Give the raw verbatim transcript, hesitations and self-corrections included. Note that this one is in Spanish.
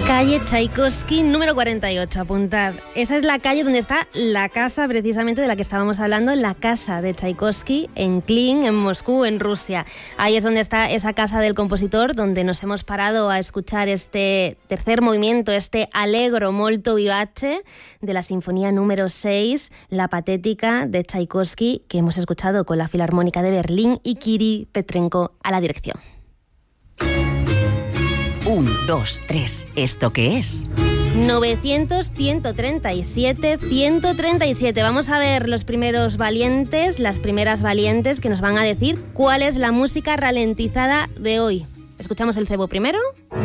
Calle Tchaikovsky número cuarenta y ocho, apuntad. Esa es la calle donde está la casa precisamente de la que estábamos hablando, la casa de Tchaikovsky en Klin, en Moscú, en Rusia. Ahí es donde está esa casa del compositor, donde nos hemos parado a escuchar este tercer movimiento, este Allegro molto vivace de la sinfonía número seis, la patética de Tchaikovsky, que hemos escuchado con la Filarmónica de Berlín y Kirill Petrenko a la dirección. Un, dos, tres. ¿Esto qué es? novecientos, ciento treinta y siete, ciento treinta y siete. Vamos a ver los primeros valientes, las primeras valientes que nos van a decir cuál es la música ralentizada de hoy. ¿Escuchamos el cebo primero?